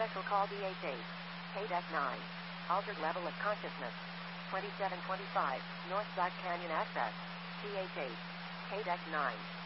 Special call DH8. KDEC 9. Altered level of consciousness. 2725. North Black Canyon access. DH8. KDEC 9.